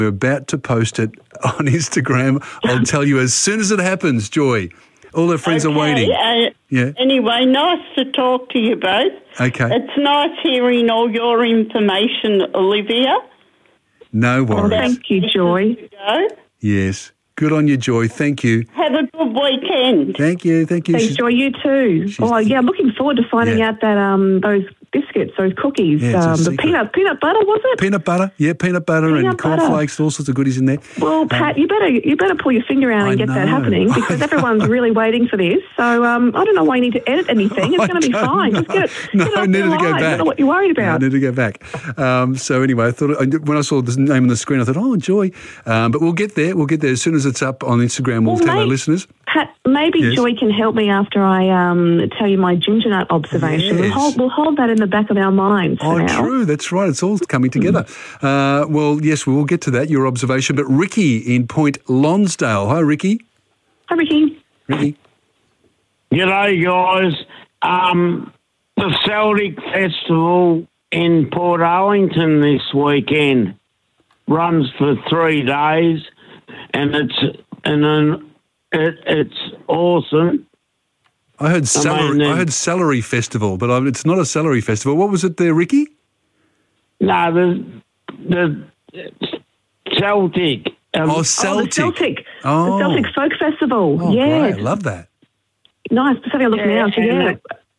We're about to post it on Instagram. I'll tell you as soon as it happens, Joy. All her friends are waiting. Yeah. Anyway, nice to talk to you both. Okay. It's nice hearing all your information, Olivia. No worries. Thank you, Joy. Yes. Good on you, Joy. Thank you. Have a good weekend. Thank you. Thanks, Joy. You too. Oh, yeah, I'm looking forward to finding out that those biscuits, those cookies, the peanut butter, was it? Peanut butter, peanut butter and cornflakes, all sorts of goodies in there. Well, Pat, you better pull your finger out and get that happening because everyone's really waiting for this. So I don't know why you need to edit anything. It's going to be fine. Just get it I needed to go back. I don't know what you're worried about. I needed to go back. So anyway, I thought when I saw the name on the screen, I thought, oh, Joy. But we'll get there. We'll get there as soon as it's up on Instagram. We'll tell our listeners. Pat, maybe Joy can help me after I tell you my ginger nut observation. Yes. We'll hold that in the back of our minds. Oh, true. That's right. It's all coming together. Well, yes, we will get to that, your observation. But Ricky in Point Lonsdale. Hi, Ricky. Hi, Ricky. Ricky. G'day, guys. The Celtic Festival in Port Arlington this weekend runs for 3 days, and it's awesome. I heard celery festival, but it's not a celery festival. What was it there, Ricky? No, the Celtic. Celtic. The Celtic. The Celtic Folk Festival. Oh, yes. Great. Love that. Nice. Just having a look now. Yeah.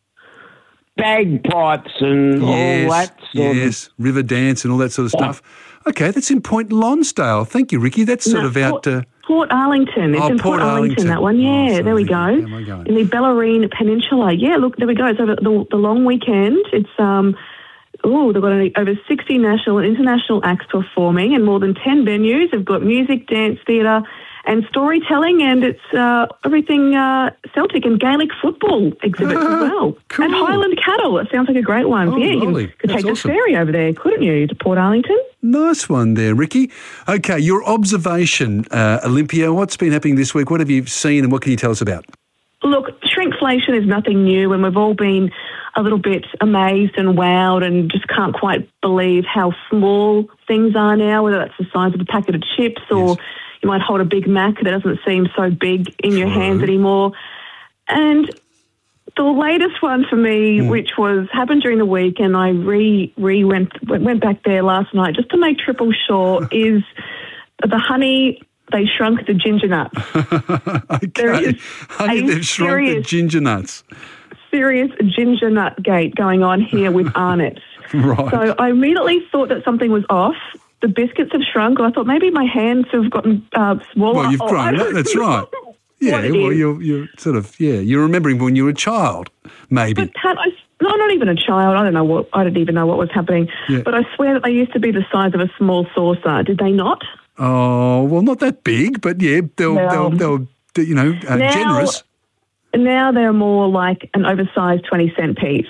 Bagpipes and all that sort of river dance and all that sort of stuff. Okay, that's in Point Lonsdale. Thank you, Ricky. That's sort of out... Port Arlington. It's in Port Arlington, that one. Yeah, there we go. In the Bellarine Peninsula. Yeah, look, there we go. It's over the long weekend. It's, they've got over 60 national and international acts performing and more than 10 venues. They've got music, dance, theatre and storytelling, and it's everything Celtic and Gaelic football exhibits as well. Cool. And Highland cattle. It sounds like a great one. Oh, you could take the ferry over there, couldn't you, to Port Arlington? Nice one there, Ricky. Okay, your observation, Olympia, what's been happening this week? What have you seen and what can you tell us about? Look, shrinkflation is nothing new, and we've all been a little bit amazed and wowed and just can't quite believe how small things are now, whether that's the size of a packet of chips or you might hold a Big Mac that doesn't seem so big in your hands anymore. And the latest one for me, which happened during the week, and I went back there last night just to make triple sure, is the honey. They shrunk the ginger nuts. Okay, honey, they've shrunk the ginger nuts. Serious ginger nut gate going on here with Arnott's. Right. So I immediately thought that something was off. The biscuits have shrunk. I thought maybe my hands have gotten smaller. Well, you've grown. That's right. Yeah, well, you're sort of, you're remembering when you were a child, maybe. But Pat, I'm not even a child. I didn't even know what was happening. Yeah. But I swear that they used to be the size of a small saucer. Did they not? Oh, well, not that big, but yeah, they'll generous. Now they're more like an oversized 20-cent piece.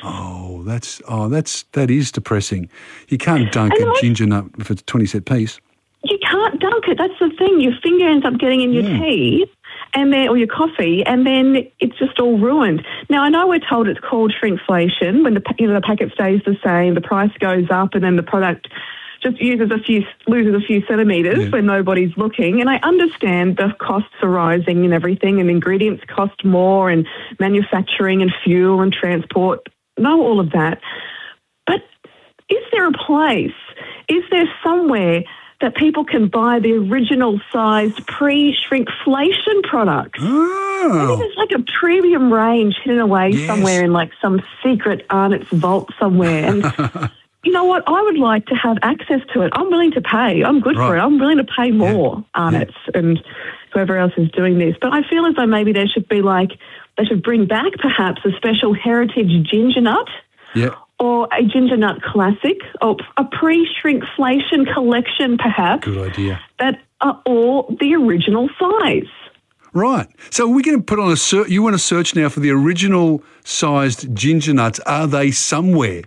That is depressing. You can't dunk a ginger nut if it's a 20-cent piece. You can't dunk it. That's the thing. Your finger ends up getting in your tea or your coffee, and then it's just all ruined. Now, I know we're told it's called shrinkflation when the packet stays the same, the price goes up, and then the product just loses a few centimetres when nobody's looking. And I understand the costs are rising and everything, and ingredients cost more, and manufacturing and fuel and transport. Know all of that. But is there a place? Is there somewhere that people can buy the original sized pre-shrinkflation products? Oh. Maybe there's like a premium range hidden away somewhere in like some secret Arnott's vault somewhere. And you know what? I would like to have access to it. I'm willing to pay. I'm good for it. I'm willing to pay more, Arnott's and whoever else is doing this. But I feel as though maybe there should be they should bring back perhaps a special heritage ginger nut. Yeah. Or a ginger nut classic, or a pre-shrinkflation collection, perhaps. Good idea. That are all the original size. Right. So we're going to put on a search. You want to search now for the original sized ginger nuts. Are they somewhere?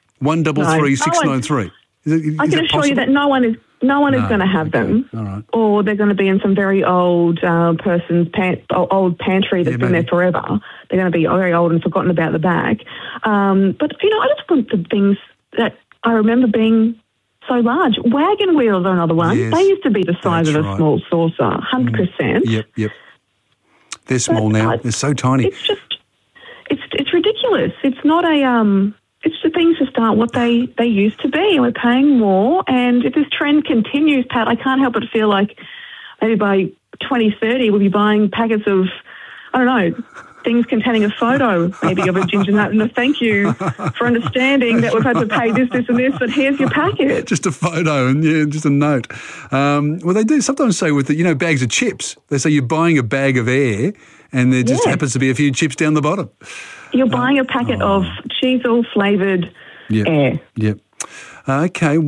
133693. I can assure you that no one is going to have them. All right. Or they're going to be in some very old person's old pantry that's been there forever. They're going to be very old and forgotten about the back. But, I just want the things that I remember being so large. Wagon wheels are another one. Yes, They used to be the size that's of a right. small saucer, 100%. Yep. They're small now. They're so tiny. It's just, it's ridiculous. It's not a, it's the things just aren't what they used to be, and we're paying more. And if this trend continues, Pat, I can't help but feel like maybe by 2030 we'll be buying packets of, I don't know, things containing a photo maybe of a ginger nut and a thank you for understanding that we've had to pay this, and this, but here's your packet. Just a photo and just a note. Well, they do sometimes say with the, bags of chips, they say you're buying a bag of air and there just happens to be a few chips down the bottom. You're buying a packet of cheesel flavoured air. Yep. Okay,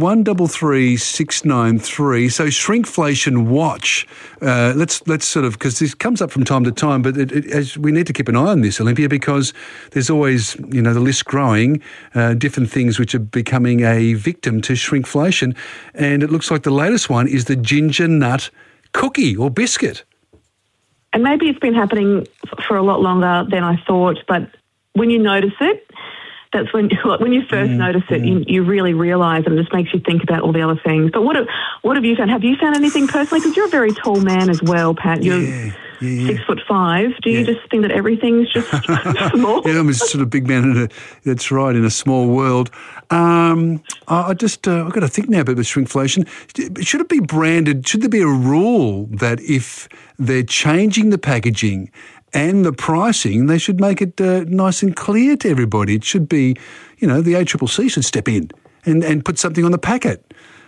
133693. So shrinkflation watch. Let's sort of, because this comes up from time to time, but as we need to keep an eye on this, Olympia, because there's always, the list growing, different things which are becoming a victim to shrinkflation. And it looks like the latest one is the ginger nut cookie or biscuit. And maybe it's been happening for a lot longer than I thought, but when you notice it, that's when you first notice it, you really realise, and it just makes you think about all the other things. But what have you found? Have you found anything personally? Because you're a very tall man as well, Pat. You're 6'5". Do you just think that everything's just small? Yeah, I'm a sort of big man that's right, in a small world. I've got to think now about the shrinkflation. Should it be branded? Should there be a rule that if they're changing the packaging and the pricing, they should make it nice and clear to everybody? It should be, the ACCC should step in and put something on the packet.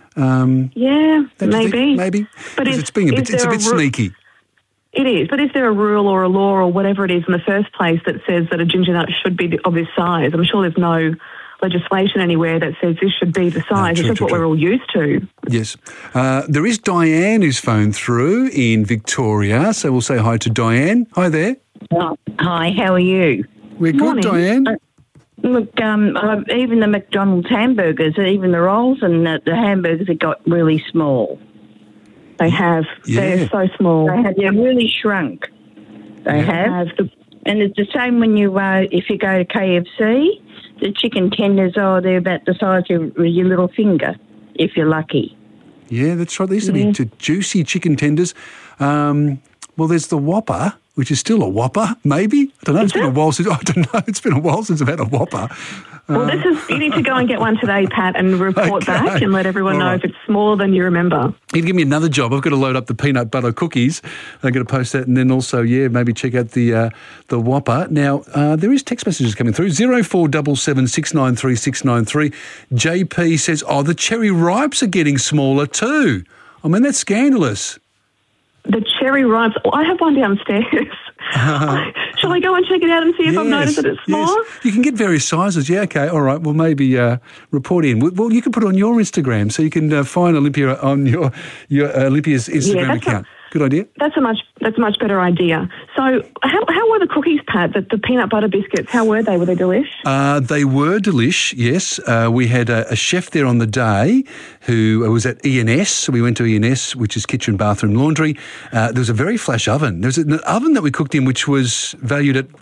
Maybe. But it's a bit sneaky. It is, but is there a rule or a law or whatever it is in the first place that says that a ginger nut should be of this size? I'm sure there's no legislation anywhere that says this should be the size. It's just what we're all used to. Yes. There is Diane who's phoned through in Victoria, so we'll say hi to Diane. Hi there. Hi, how are you? We're good, Diane. Look, even the McDonald's hamburgers, even the rolls and the hamburgers have got really small. They have. Yeah. They're so small. They're really shrunk. They have. And it's the same when if you go to KFC, the chicken tenders, they're about the size of your little finger, if you're lucky. Yeah, that's right. There used to be juicy chicken tenders. Well, there's the Whopper, which is still a Whopper, maybe. I don't know. It's been a while since I've had a Whopper. Well, you need to go and get one today, Pat, and report back and let everyone know if it's smaller than you remember. You give me another job. I've got to load up the peanut butter cookies. I've got to post that, and then also, maybe check out the Whopper. Now, there is text messages coming through. 0477 693 693. JP says, the cherry ripes are getting smaller too. I mean, that's scandalous. The cherry ripes. I have one downstairs. Shall I go and check it out and see if I've noticed that it's smaller? Yes. You can get various sizes. Yeah, okay, all right. Well, maybe report in. Well, you can put it on your Instagram, so you can find Olympia on your Olympia's Instagram account. Good idea. That's a much better idea. So how were the cookies, Pat, the peanut butter biscuits? How were they? Were they delish? They were delish, yes. We had a chef there on the day who was at ENS. So we went to ENS, which is kitchen, bathroom, laundry. There was a very flash oven. There was an oven that we cooked in which was valued at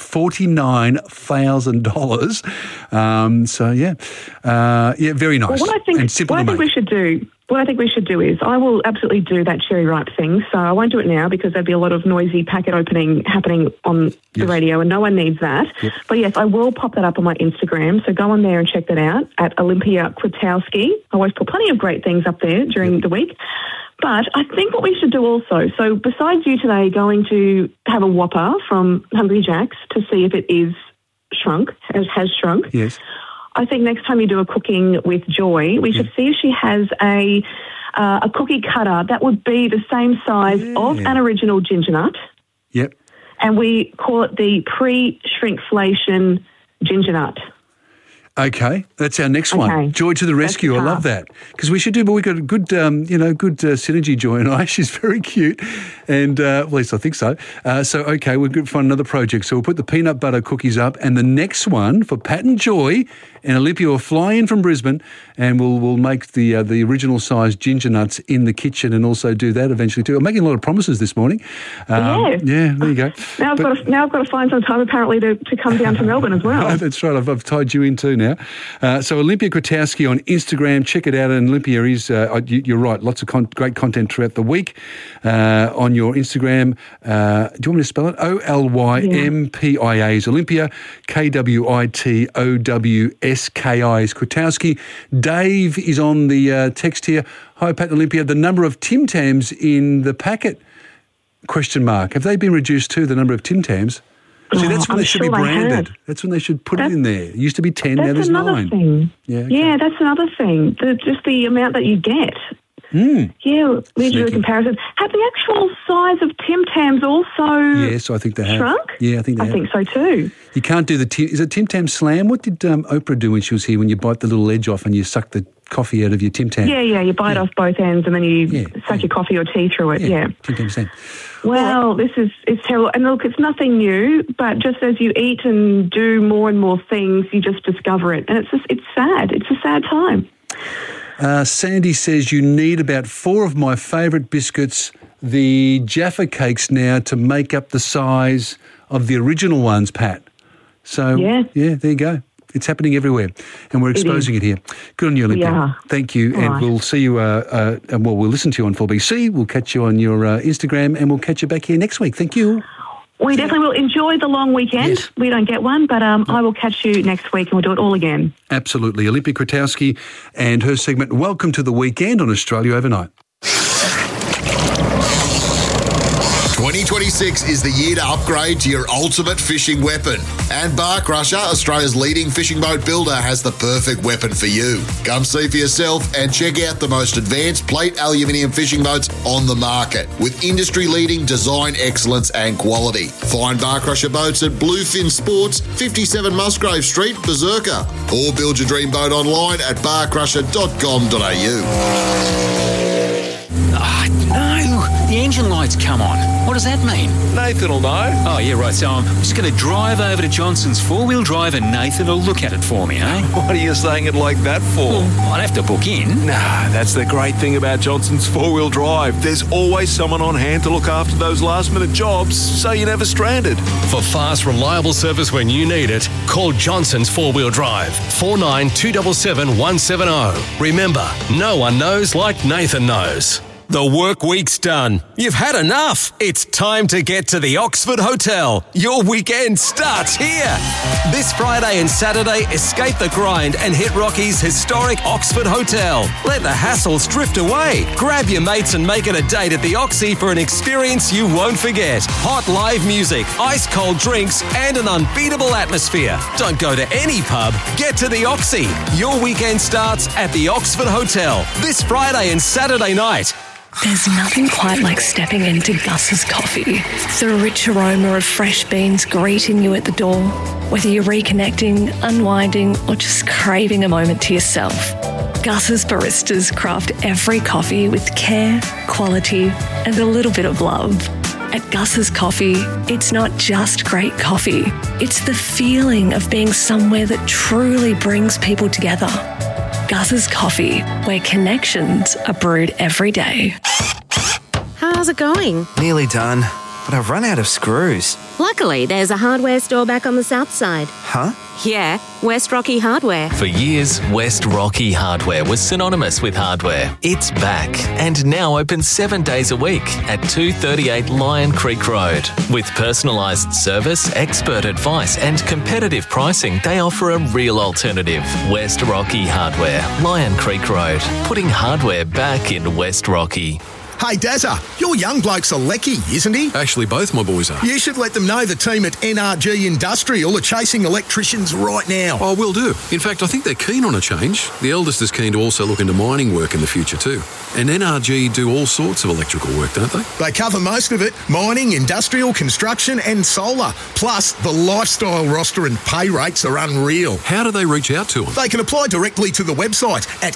$49,000. Very nice. Well, what I think we should do is I will absolutely do that cherry ripe thing. So I won't do it now because there'd be a lot of noisy packet opening happening on the radio and no one needs that. Yep. But yes, I will pop that up on my Instagram. So go on there and check that out at Olympia Kwiatkowski. I always put plenty of great things up there during the week. But I think what we should do also, so besides you today going to have a Whopper from Hungry Jack's to see if it is shrunk, has shrunk. Yes. I think next time you do a cooking with Joy, we should see if she has a cookie cutter that would be the same size of an original ginger nut. Yep. And we call it the pre-shrinkflation ginger nut. Okay, that's our next one. Joy to the rescue. I love that because we should do. But we've got a good, good synergy. Joy and I. She's very cute, and at least I think so. We're good for another project. So we'll put the peanut butter cookies up, and the next one for Pat and Joy and Olympia will fly in from Brisbane, and we'll make the original size ginger nuts in the kitchen, and also do that eventually too. I'm making a lot of promises this morning. Yeah, there you go. Now I've got to find some time apparently to come down to Melbourne as well. That's right. I've tied you in too now. So Olympia Kwiatkowski on Instagram, check it out. And Olympia is, you're right, lots of great content throughout the week on your Instagram. Do you want me to spell it? OLYMPIA is Olympia, KWITOWSKI is Kwiatkowski. Dave is on the text here. Hi, Pat and Olympia. The number of Tim Tams in the packet? ? Have they been reduced too, the number of Tim Tams? See, that's when they should be branded. That's when they should put it in there. It used to be 10, now there's 9. That's another thing. Yeah, okay. Yeah, that's another thing. Just the amount that you get. Yeah, we do a comparison. Have the actual size of Tim Tams also Yes, I think they have. shrunk? Yeah, I think they have. I think so too. You can't do is it Tim Tam Slam? What did Oprah do when she was here, when you bite the little edge off and you suck the coffee out of your Tim Tam? Yeah, you bite off both ends and then you suck your coffee or tea through it, yeah. Tim Tam Slam. Well, it's terrible. And look, it's nothing new, but just as you eat and do more and more things, you just discover it. And it's sad. It's a sad time. Sandy says you need about 4 of my favourite biscuits, the Jaffa cakes now, to make up the size of the original ones, Pat. So, yeah, there you go. It's happening everywhere, and we're exposing it here. Good on you, Olympia. Yeah. Thank you, and we'll see you, we'll listen to you on 4BC. We'll catch you on your Instagram, and we'll catch you back here next week. Thank you. We definitely will. Enjoy the long weekend. Yes. We don't get one, but I will catch you next week and we'll do it all again. Absolutely. Olympia Kwiatkowski and her segment, Welcome to the Weekend on Australia Overnight. 2026 is the year to upgrade to your ultimate fishing weapon. And Bark Rusher, Australia's leading fishing boat builder, has the perfect weapon for you. Come see for yourself and check out the most advanced plate aluminium fishing boats on the market with industry-leading design excellence and quality. Find Bark Rusher boats at Bluefin Sports, 57 Musgrave Street, Berserker. Or build your dream boat online at barkrusher.com.au. No, the engine light's come on. What does that mean? Nathan will know. Oh, yeah, right. So I'm just going to drive over to Johnson's four-wheel drive and Nathan will look at it for me, eh? What are you saying it like that for? Well, I'd have to book in. Nah, that's the great thing about Johnson's four-wheel drive. There's always someone on hand to look after those last-minute jobs, so you're never stranded. For fast, reliable service when you need it, call Johnson's four-wheel drive, 49 277 170. Remember, no one knows like Nathan knows. The work week's done. You've had enough. It's time to get to the Oxford Hotel. Your weekend starts here. This Friday and Saturday, escape the grind and hit Rocky's historic Oxford Hotel. Let the hassles drift away. Grab your mates and make it a date at the Oxy for an experience you won't forget. Hot live music, ice-cold drinks, and an unbeatable atmosphere. Don't go to any pub. Get to the Oxy. Your weekend starts at the Oxford Hotel this Friday and Saturday night. There's nothing quite like stepping into Gus's Coffee. The rich aroma of fresh beans greeting you at the door. Whether you're reconnecting, unwinding, or just craving a moment to yourself, Gus's baristas craft every coffee with care, quality, and a little bit of love. At Gus's Coffee, it's not just great coffee. It's the feeling of being somewhere that truly brings people together. Gus's Coffee, where connections are brewed every day. How's it going? Nearly done, but I've run out of screws. Luckily, there's a hardware store back on the south side. Huh? Yeah, West Rocky Hardware. For years, West Rocky Hardware was synonymous with hardware. It's back and now open 7 days a week at 238 Lion Creek Road. With personalised service, expert advice and competitive pricing, they offer a real alternative. West Rocky Hardware, Lion Creek Road, putting hardware back in West Rocky. Hey, Dazza, your young bloke's a lecky, isn't he? Actually, both my boys are. You should let them know the team at NRG Industrial are chasing electricians right now. Oh, will do. In fact, I think they're keen on a change. The eldest is keen to also look into mining work in the future too. And NRG do all sorts of electrical work, don't they? They cover most of it. Mining, industrial, construction and solar. Plus, the lifestyle roster and pay rates are unreal. How do they reach out to them? They can apply directly to the website at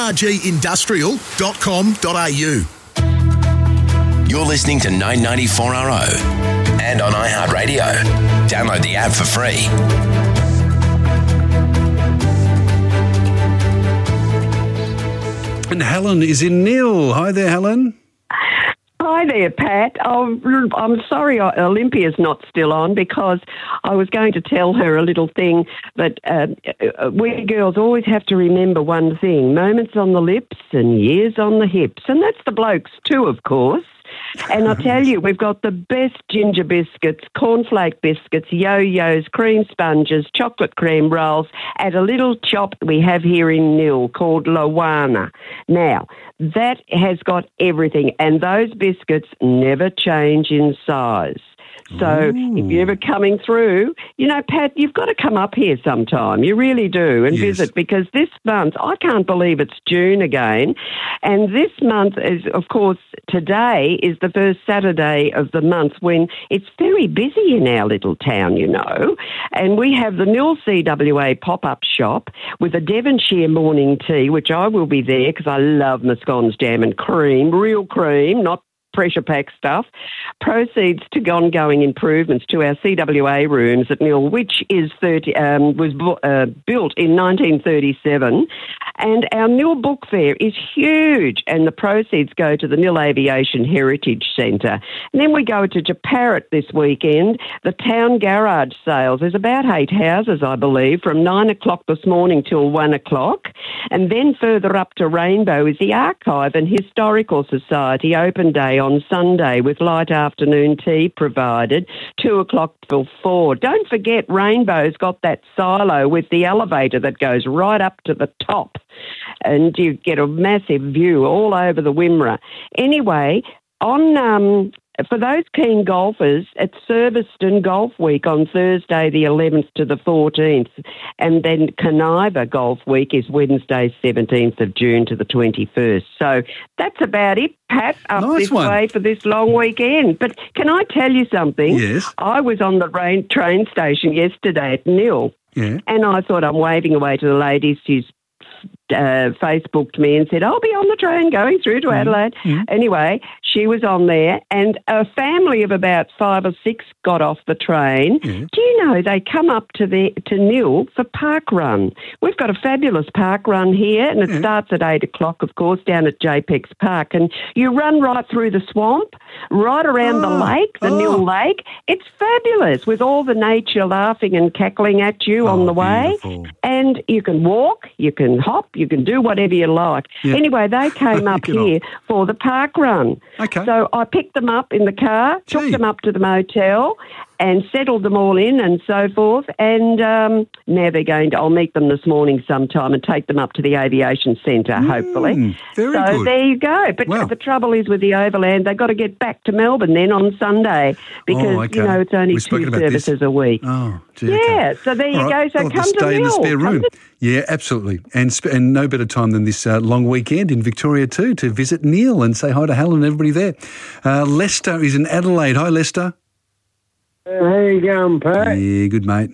nrgindustrial.com.au. You're listening to 994RO and on iHeartRadio. Download the app for free. And Helen is in Neil. Hi there, Helen. Hi there, Pat. I'm sorry Olympia's not still on because I was going to tell her a little thing that we girls always have to remember one thing, moments on the lips and years on the hips. And that's the blokes too, of course. And I tell you, we've got the best ginger biscuits, cornflake biscuits, yo-yos, cream sponges, chocolate cream rolls at a little shop we have here in Nil called Lawana. Now, that has got everything, and those biscuits never change in size. So if you're ever coming through, you know, Pat, you've got to come up here sometime. You really do, and visit, because this month, I can't believe it's June again, and this month is, of course, today is the first Saturday of the month when it's very busy in our little town, you know, and we have the Nil CWA pop-up shop with a Devonshire morning tea, which I will be there because I love my scones, jam and cream, real cream, not pressure pack stuff, proceeds to ongoing improvements to our CWA rooms at Nil, which is was built in 1937. And our Nil Book Fair is huge, and the proceeds go to the Nil Aviation Heritage Centre. And then we go to Japarrit this weekend, the town garage sales. There's about 8 houses, I believe, from 9 o'clock this morning till 1 o'clock. And then further up to Rainbow is the Archive and Historical Society open day on Sunday with light afternoon tea provided, 2 o'clock till 4. Don't forget Rainbow's got that silo with the elevator that goes right up to the top, and you get a massive view all over the Wimmera. Anyway, on for those keen golfers, it's Serviceton Golf Week on Thursday the 11th to the 14th, and then Caniva Golf Week is Wednesday 17th of June to the 21st. So that's about it, Pat, up this way for this long weekend. But can I tell you something? Yes. I was on the train station yesterday at Nil, and I thought I'm waving away to the ladies who's Facebooked me and said, I'll be on the train going through to Adelaide. Anyway, she was on there, and a family of about 5 or 6 got off the train. Do you know they come up to Nil for park run? We've got a fabulous park run here, and it starts at 8 o'clock, of course, down at JPEX Park, and you run right through the swamp, right around the lake, the Nil Lake. It's fabulous with all the nature laughing and cackling at you on the way. Beautiful. And you can walk, you can hop, you can do whatever you like. Anyway, they came up here for the park run. So I picked them up in the car, took them up to the motel and settled them all in and so forth. And now I'll meet them this morning sometime and take them up to the aviation centre, hopefully. Very good. There you go. But the trouble is with the Overland, they've got to get back to Melbourne then on Sunday because, you know, it's only 2 services a week. Oh, gee, so there you go. So I'll come stay to in the Nil. spare room. Yeah, absolutely. And no better time than this long weekend in Victoria too to visit Neil and say hi to Helen and everybody there. Lester is in Adelaide. Hi, Lester. How you going, Pat? Yeah, good, mate.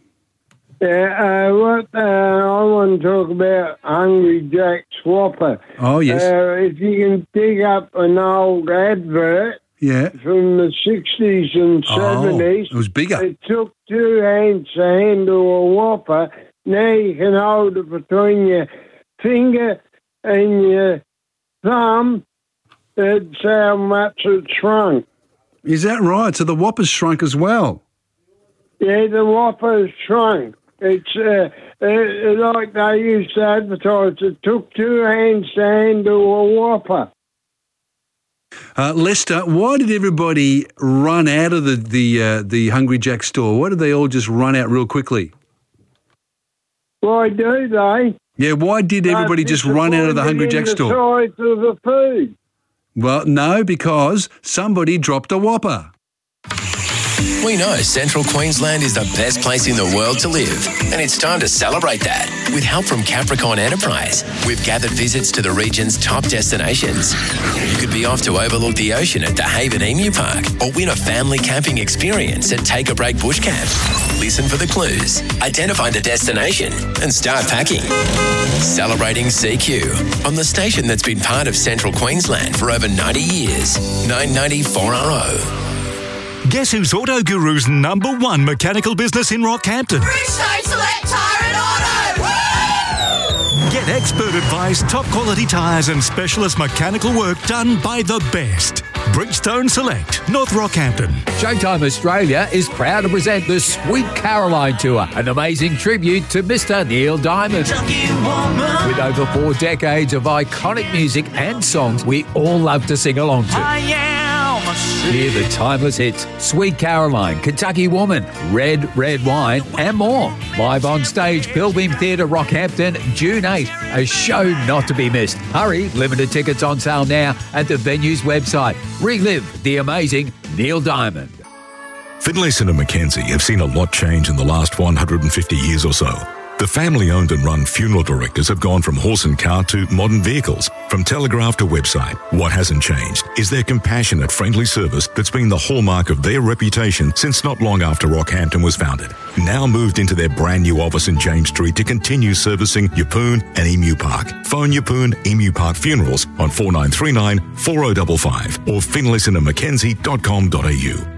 I want to talk about Hungry Jack's Whopper. Oh, yes. If you can dig up an old advert from the 60s and 70s. It was bigger. It took 2 hands to handle a Whopper. Now you can hold it between your finger and your thumb. That's how much it shrunk. Is that right? So the Whopper's shrunk as well? Yeah, the Whopper's shrunk. It's like they used to advertise. It took 2 hands to handle a Whopper. Lester, why did everybody run out of the Hungry Jack store? Why did they all just run out real quickly? Why do they? Yeah, why did everybody just run out of the Hungry Jack store? The size of the food. Well, no, because somebody dropped a Whopper. We know Central Queensland is the best place in the world to live, and it's time to celebrate that. With help from Capricorn Enterprise, we've gathered visits to the region's top destinations. You could be off to overlook the ocean at the Haven Emu Park or win a family camping experience at Take a Break Bush Camp. Listen for the clues, identify the destination, and start packing. Celebrating CQ on the station that's been part of Central Queensland for over 90 years. 990 4RO. Guess who's Auto Guru's #1 mechanical business in Rockhampton? Bridgestone Select Tyre and Auto! Woo! Get expert advice, top quality tyres and specialist mechanical work done by the best. Bridgestone Select, North Rockhampton. Showtime Australia is proud to present the Sweet Caroline Tour, an amazing tribute to Mr. Neil Diamond. With over 4 decades of iconic music and songs we all love to sing along to. Hear the timeless hits, Sweet Caroline, Kentucky Woman, Red, Red Wine, and more. Live on stage, Pilbeam Theatre, Rockhampton, June 8. A show not to be missed. Hurry, limited tickets on sale now at the venue's website. Relive the amazing Neil Diamond. Finlayson and Mackenzie have seen a lot change in the last 150 years or so. The family-owned and run funeral directors have gone from horse and cart to modern vehicles, from telegraph to website. What hasn't changed is their compassionate, friendly service that's been the hallmark of their reputation since not long after Rockhampton was founded. Now moved into their brand new office in James Street to continue servicing Yeppoon and Emu Park. Phone Yeppoon Emu Park Funerals on 4939 4055 or finlaysonandmackenzie.com.au.